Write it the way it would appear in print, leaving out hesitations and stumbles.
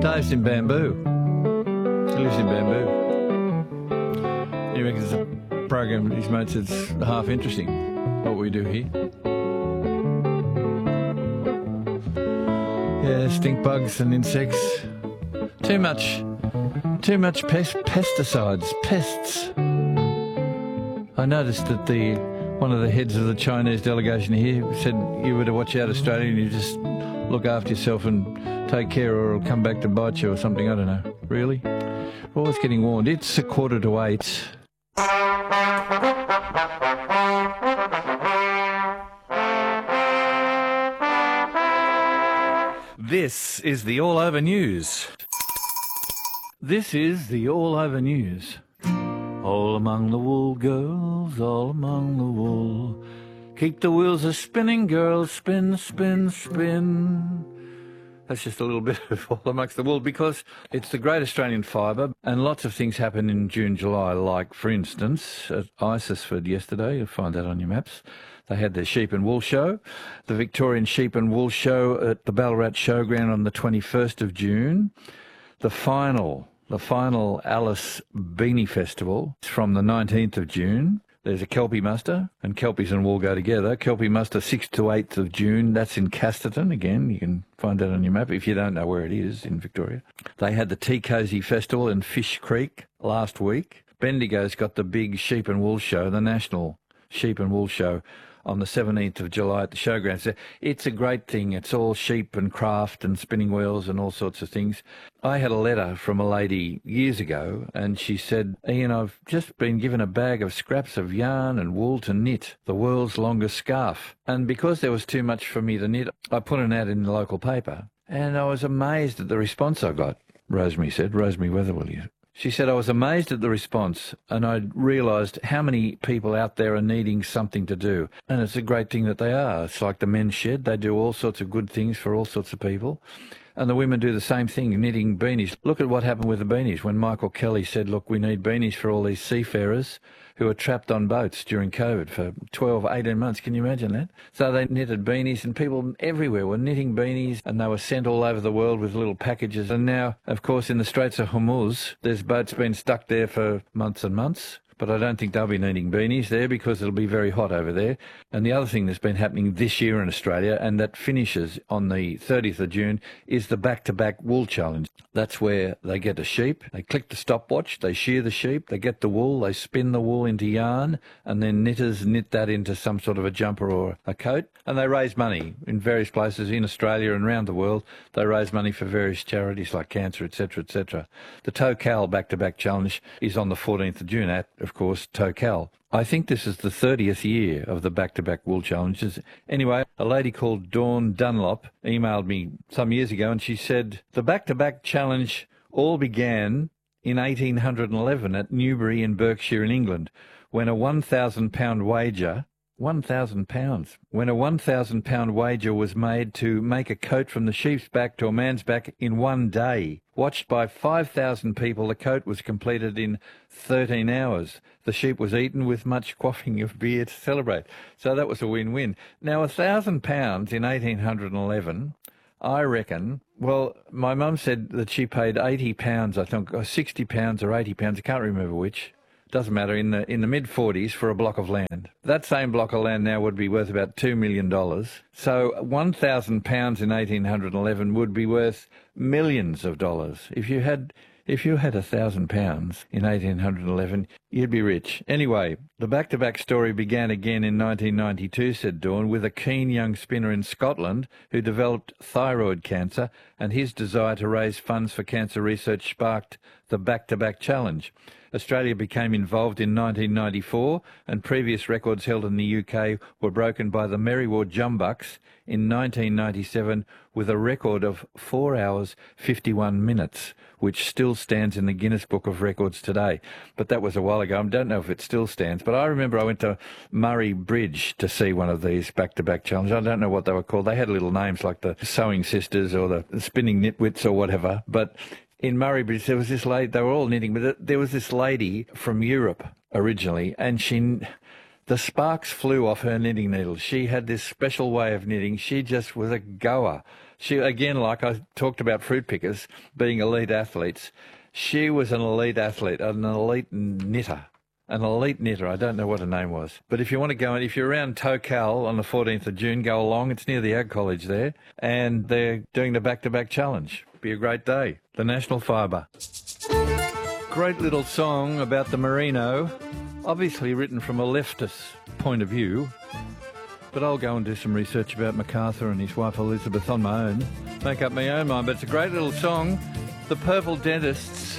Dave's in Bamboo. He lives in Bamboo. He reckons the program, his mate said, it's half interesting, what we do here. Yeah, stink bugs and insects. Too much pesticides, pests. I noticed that one of the heads of the Chinese delegation here said you were to watch out Australia and you just look after yourself and take care or it'll come back to bite you or something. I don't know. Really? We're always getting warned. It's 7:45. This is the All Over News. This is the All Over News. All among the wool, girls, all among the wool. Keep the wheels a-spinning, girls, spin, spin, spin. That's just a little bit of all amongst the wool because it's the Great Australian Fibre and lots of things happen in June, July, like, for instance, at Isisford yesterday, you'll find that on your maps, they had their Sheep and Wool Show, the Victorian Sheep and Wool Show at the Ballarat Showground on the 21st of June, the final Alice Beanie Festival from the 19th of June. There's a Kelpie muster, and Kelpies and wool go together. Kelpie muster 6th to 8th of June. That's in Casterton. Again, you can find that on your map if you don't know where it is in Victoria. They had the Tea Cosy Festival in Fish Creek last week. Bendigo's got the big Sheep and Wool Show, the National Sheep and Wool Show, on the 17th of July at the showgrounds. It's a great thing. It's all sheep and craft and spinning wheels and all sorts of things. I had a letter from a lady years ago and she said, Ian, I've just been given a bag of scraps of yarn and wool to knit the world's longest scarf. And because there was too much for me to knit, I put an ad in the local paper and I was amazed at the response I got. Rosemary said, Rosemary Weatherwell. She said, I was amazed at the response and I realised how many people out there are needing something to do. And it's a great thing that they are. It's like the Men's Shed. They do all sorts of good things for all sorts of people. And the women do the same thing, knitting beanies. Look at what happened with the beanies when Michael Kelly said, look, we need beanies for all these seafarers who are trapped on boats during COVID for 12, 18 months. Can you imagine that? So they knitted beanies and people everywhere were knitting beanies and they were sent all over the world with little packages. And now, of course, in the Straits of Hormuz, there's boats been stuck there for months and months. But I don't think they'll be needing beanies there because it'll be very hot over there. And the other thing that's been happening this year in Australia, and that finishes on the 30th of June, is the back-to-back wool challenge. That's where they get a sheep, they click the stopwatch, they shear the sheep, they get the wool, they spin the wool into yarn, and then knitters knit that into some sort of a jumper or a coat. And they raise money in various places in Australia and around the world. They raise money for various charities like cancer, etc., etc. The Tocal back-to-back challenge is on the 14th of June at, of course, Tocal. I think this is the 30th year of the back-to-back wool challenges. Anyway, a lady called Dawn Dunlop emailed me some years ago and she said, the back-to-back challenge all began in 1811 at Newbury in Berkshire in England when a £1,000 wager... £1,000. When a £1,000 wager was made to make a coat from the sheep's back to a man's back in one day. Watched by 5,000 people, the coat was completed in 13 hours. The sheep was eaten with much quaffing of beer to celebrate. So that was a win-win. Now, £1,000 in 1811, I reckon, well, my mum said that she paid £80, I think, or £60 or £80, I can't remember which. Doesn't matter, in the mid-40s for a block of land. That same block of land now would be worth about $2 million. So £1,000 in 1811 would be worth millions of dollars. If you had £1,000 in 1811, you'd be rich. Anyway, the back-to-back story began again in 1992, said Dawn, with a keen young spinner in Scotland who developed thyroid cancer, and his desire to raise funds for cancer research sparked the back-to-back challenge. Australia became involved in 1994 and previous records held in the UK were broken by the Merriward Jumbucks in 1997 with a record of 4 hours 51 minutes, which still stands in the Guinness Book of Records today. But that was a while ago. I don't know if it still stands, but I remember I went to Murray Bridge to see one of these back-to-back challenges. I don't know what they were called. They had little names like the Sewing Sisters or the Spinning Nitwits or whatever, but in Murray Bridge, there was this lady, they were all knitting, but there was this lady from Europe originally, and the sparks flew off her knitting needles. She had this special way of knitting. She just was a goer. She, again, like I talked about fruit pickers being elite athletes, she was an elite athlete, an elite knitter. An elite knitter. I don't know what her name was. But if you want to go, and if you're around Tocal on the 14th of June, go along. It's near the Ag College there. And they're doing the back-to-back challenge. Be a great day. The National Fibre. Great little song about the merino. Obviously written from a leftist point of view. But I'll go and do some research about MacArthur and his wife Elizabeth on my own. Make up my own mind. But it's a great little song. The Purple Dentists